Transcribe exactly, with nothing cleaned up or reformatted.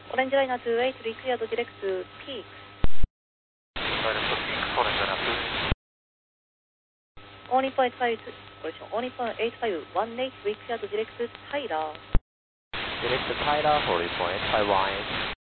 Orange Liner two eight, recleared direct to Peaks. Direct to Peaks, Orange Liner two eight. Only point eight five, correction, only point eight five one eight, recleared direct to Tyler. Direct to Tyler, Only point eight five one eight.